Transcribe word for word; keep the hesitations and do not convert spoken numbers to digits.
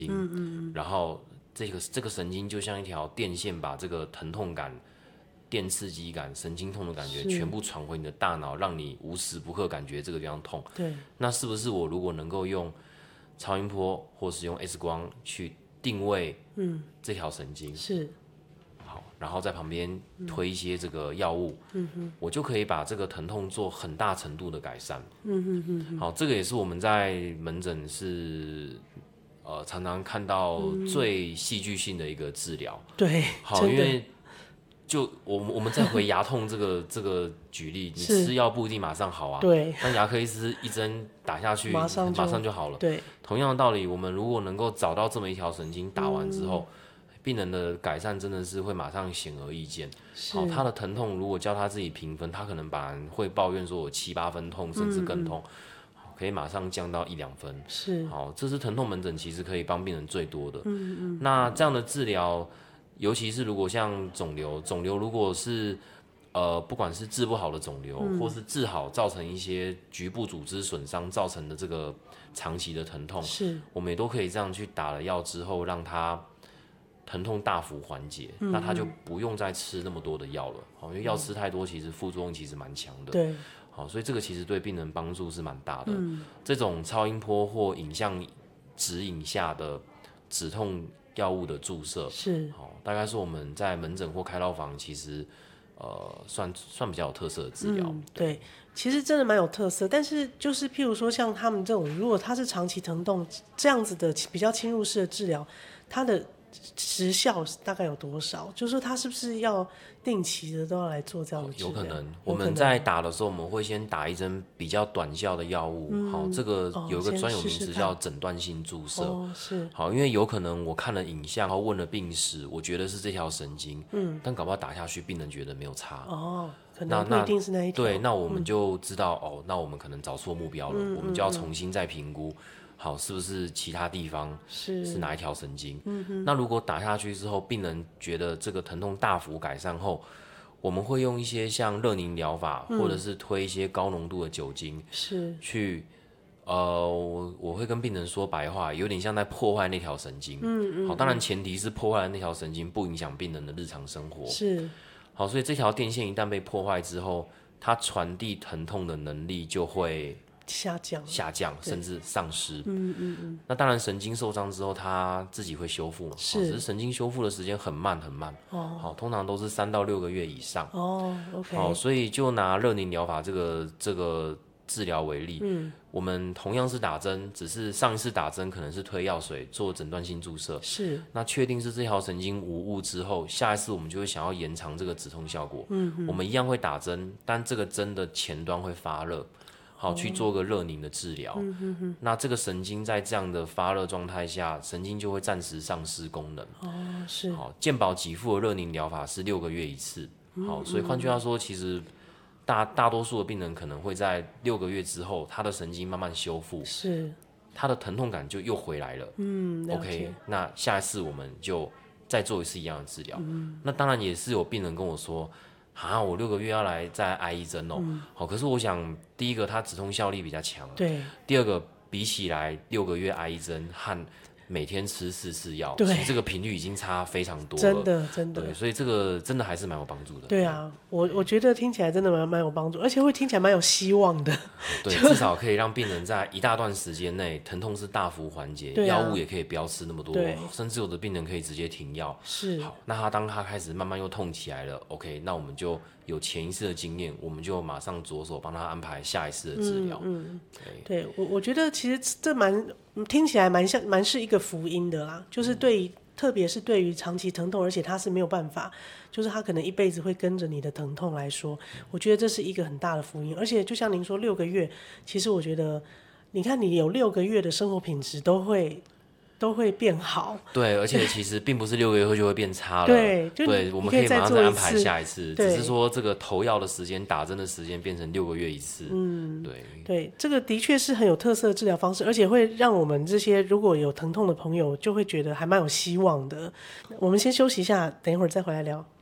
嗯嗯，然后这个这个神经就像一条电线，把这个疼痛感、电刺激感、神经痛的感觉全部传回你的大脑，让你无时不刻感觉这个地方痛。 对， 那是不是我如果能够用超音波或是用 X 光去定位这条神经， 是好，然后在旁边推一些这个药物，嗯、我就可以把这个疼痛做很大程度的改善。嗯哼哼哼，好，这个也是我们在门诊是呃常常看到最戏剧性的一个治疗。 对， 好，因为就我们我们再回牙痛这个这个举例，你吃药不一定马上好啊。 对， 但牙科医师一针打下去， 马上就马上就好了。 对， 同样的道理，我们如果能够找到这么一条神经，打完之后，嗯、病人的改善真的是会马上显而易见。好，他的疼痛如果叫他自己评分，他可能本来会抱怨说我七八分痛，甚至更痛。嗯嗯，可以马上降到一两分， 是好，这是疼痛门诊其实可以帮病人最多的。嗯嗯，那这样的治疗，尤其是如果像肿瘤，肿瘤如果是呃不管是治不好的肿瘤，嗯、或是治好造成一些局部组织损伤造成的这个长期的疼痛， 是我们也都可以这样去打了药之后，让它疼痛大幅缓解，嗯、那他就不用再吃那么多的药了。好，因为药吃太多，其实副作用其实蛮强的。 对。 好，所以这个其实对病人帮助是蛮大的。嗯、这种超音波或影像指引下的止痛药物的注射， 是好，大概是我们在门诊或开刀房其实呃算算比较有特色的治疗。 嗯、对，其实真的蛮有特色。但是就是譬如说像他们这种，如果他是长期疼痛这样子的比较侵入式的治疗，它的时效大概有多少？就是说他是不是要定期的都要来做这样的治疗？ 有可能，我们在打的时候，我们会先打一针比较短效的药物。嗯、好，这个有一个专有名词叫诊断性注射。 哦，是。 好，因为有可能我看了影像，然后问了病史，我觉得是这条神经，嗯，但搞不好打下去，病人觉得没有差。 哦，可能不一定是那一条。 对，那我们就知道、嗯、哦，那我们可能找错目标了，嗯、我们就要重新再评估。好，是不是其他地方是是哪一条神经？嗯、那如果打下去之后，病人觉得这个疼痛大幅改善后，我们会用一些像热凝疗法，嗯、或者是推一些高浓度的酒精， 是去呃，我我会跟病人说白话，有点像在破坏那条神经。嗯嗯。好，当然前提是破坏了那条神经不影响病人的日常生活。 是。 好，所以这条电线一旦被破坏之后，它传递疼痛的能力就会下降， 下降甚至丧失。 嗯嗯嗯。 那当然，神经受伤之后，它自己会修复嘛。 是。 只是神经修复的时间很慢很慢。哦。好，通常都是三到六个月以上。 哦 ，OK。 好，所以就拿热凝疗法这个这个治疗为例，嗯，我们同样是打针，只是上一次打针可能是推药水做诊断性注射。 是。 那确定是这条神经无误之后，下一次我们就会想要延长这个止痛效果。嗯。我们一样会打针，但这个针的前端会发热。好，去做个热凝的治疗。嗯哼哼。那这个神经在这样的发热状态下，神经就会暂时丧失功能。 哦，是。 好，健保给付的热凝疗法是六个月一次。好，所以换句话说，其实大大多数的病人可能会在六个月之后，他的神经慢慢修复， 是， 他的疼痛感就又回来了。 嗯 ，OK， 那下一次我们就再做一次一样的治疗。嗯。那当然也是有病人跟我说。啊，我六个月要来再挨一针哦。嗯、好，可是我想，第一个它止痛效力比较强， 对。 第二个，比起来六个月挨一针和每天吃四次药，其实这个频率已经差非常多了， 真的真的。 对，所以这个真的还是蛮有帮助的。 对啊，我我觉得听起来真的蛮蛮有帮助，而且会听起来蛮有希望的。 对，至少可以让病人在一大段时间内疼痛是大幅缓解，药、啊、物也可以不要吃那么多，甚至有的病人可以直接停药。 是。 好，那他当他开始慢慢又痛起来了 ，OK， 那我们就有前一次的经验，我们就马上着手帮他安排下一次的治疗。 嗯，嗯对，对我我觉得其实这蛮听起来蛮像蛮是一个福音的啦，就是对于、嗯、特别是对于长期疼痛，而且他是没有办法，就是他可能一辈子会跟着你的疼痛来说，我觉得这是一个很大的福音。而且就像您说六个月，其实我觉得你看你有六个月的生活品质都会。都会变好， 对，而且其实并不是六个月后就会变差了， 对， 对，我们可以马上再安排下一次，只是说这个投药的时间、打针的时间变成六个月一次，嗯，对， 对，这个的确是很有特色的治疗方式，而且会让我们这些如果有疼痛的朋友就会觉得还蛮有希望的。我们先休息一下，等一会儿再回来聊。